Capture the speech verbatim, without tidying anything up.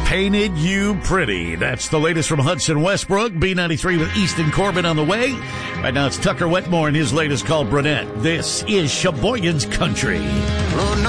painted you pretty. That's the latest from Hudson Westbrook. B ninety-three with Easton Corbin on the way. Right now it's Tucker Wetmore and his latest called Brunette. This is Sheboygan's Country. Oh, no.